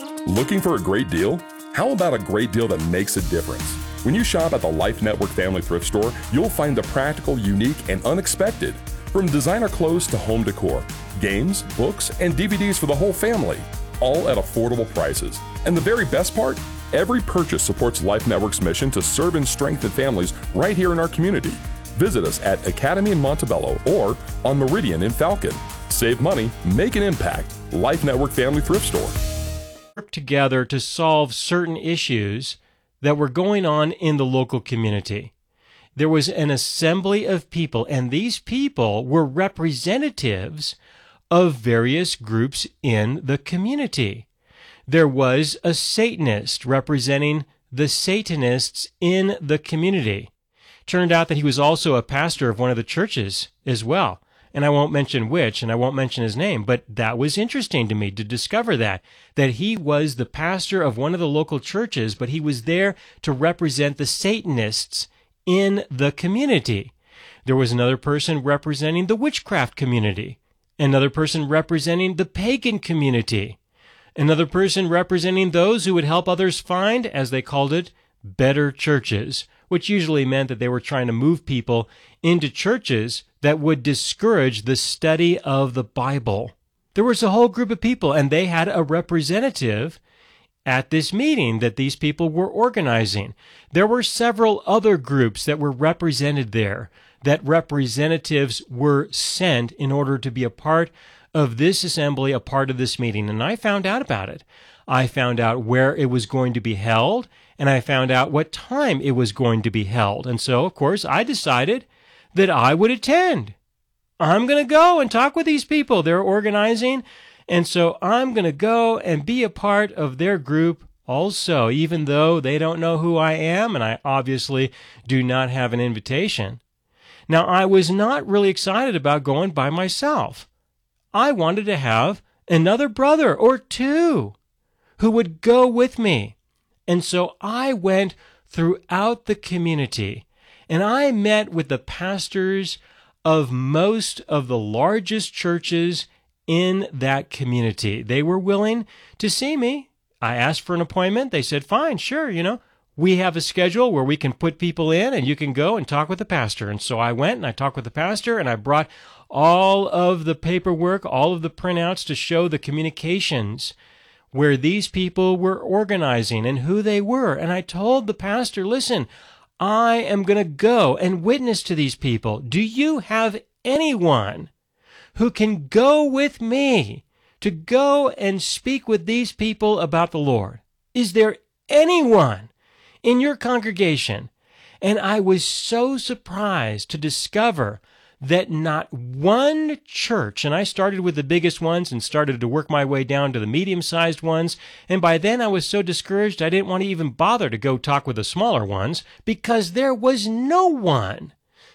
Looking for a great deal? How about a great deal that makes a difference? When you shop at the Life Network Family Thrift Store, you'll find the practical, unique, and unexpected. From designer clothes to home decor, games, books, and DVDs for the whole family, all at affordable prices. And the very best part? Every purchase supports Life Network's mission to serve and strengthen families right here in our community. Visit us at Academy in Montebello or on Meridian in Falcon. Save money, make an impact. Life Network Family Thrift Store. Work together to solve certain issues that were going on in the local community. There was an assembly of people, and these people were representatives of various groups in the community. There was a Satanist representing the Satanists in the community. Turned out that he was also a pastor of one of the churches as well. And I won't mention which, and I won't mention his name, but that was interesting to me to discover that he was the pastor of one of the local churches, but he was there to represent the Satanists in the community. There was another person representing the witchcraft community, another person representing the pagan community, another person representing those who would help others find, as they called it, better churches, which usually meant that they were trying to move people into churches that would discourage the study of the Bible. There was a whole group of people, and they had a representative at this meeting that these people were organizing. There were several other groups that were represented there, that representatives were sent in order to be a part of this assembly, a part of this meeting, and I found out about it. I found out where it was going to be held, and I found out what time it was going to be held. And so, of course, I decided that I would attend. I'm going to go and talk with these people. They're organizing, and so I'm going to go and be a part of their group also, even though they don't know who I am, and I obviously do not have an invitation. Now, I was not really excited about going by myself. I wanted to have another brother or two who would go with me. And so I went throughout the community, and I met with the pastors of most of the largest churches in that community. They were willing to see me. I asked for an appointment. They said, fine, sure, we have a schedule where we can put people in and you can go and talk with the pastor. And so I went and I talked with the pastor, and I brought all of the paperwork, all of the printouts to show the communications where these people were organizing and who they were. And I told the pastor, listen, I am going to go and witness to these people. Do you have anyone who can go with me to go and speak with these people about the Lord? Is there anyone in your congregation? And I was so surprised to discover that not one church, and I started with the biggest ones and started to work my way down to the medium-sized ones, and by then I was so discouraged I didn't want to even bother to go talk with the smaller ones because there was no one.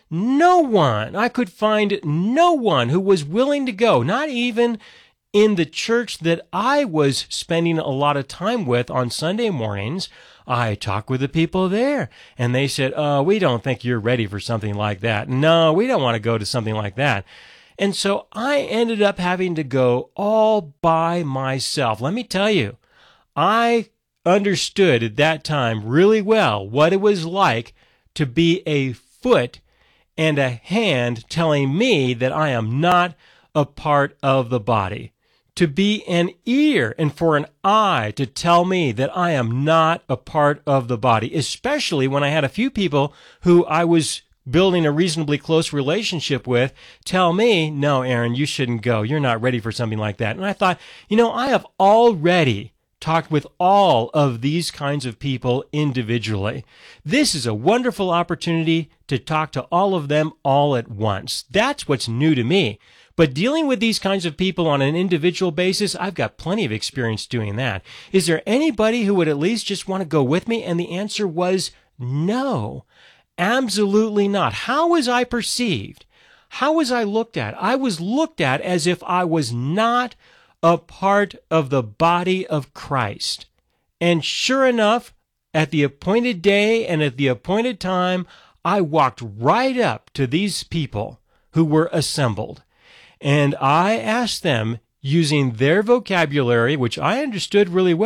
I could find no one who was willing to go, not even in the church that I was spending a lot of time with on Sunday mornings. I talked with the people there, and they said, we don't think you're ready for something like that. No, we don't want to go to something like that. And so I ended up having to go all by myself. Let me tell you, I understood at that time really well what it was like to be a foot and a hand telling me that I am not a part of the body. To be an ear and for an eye to tell me that I am not a part of the body, especially when I had a few people who I was building a reasonably close relationship with tell me, no, Aaron, you shouldn't go. You're not ready for something like that. And I thought, I have already talked with all of these kinds of people individually. This is a wonderful opportunity to talk to all of them all at once. That's what's new to me. But dealing with these kinds of people on an individual basis, I've got plenty of experience doing that. Is there anybody who would at least just want to go with me? And the answer was no, absolutely not. How was I perceived? How was I looked at? I was looked at as if I was not a part of the body of Christ. And sure enough, at the appointed day and at the appointed time, I walked right up to these people who were assembled. And I asked them, using their vocabulary, which I understood really well,